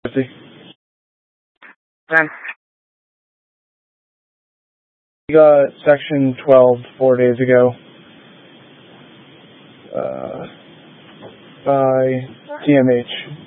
50. 10. We got Section 12 4 days ago. By TMH.